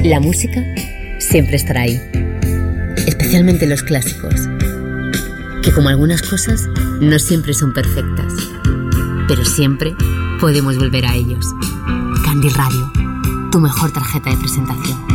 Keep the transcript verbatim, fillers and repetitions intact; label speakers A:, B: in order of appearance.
A: La música siempre estará ahí, especialmente los clásicos, que como algunas cosas no siempre son perfectas, pero siempre podemos volver a ellos. Candy Radio, tu mejor tarjeta de presentación.